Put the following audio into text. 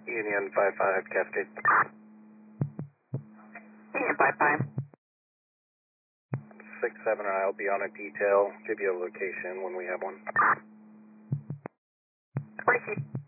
Union 55 Cascade. Union 55. 67, I'll be on a detail. Give you a location when we have one. Appreciate it.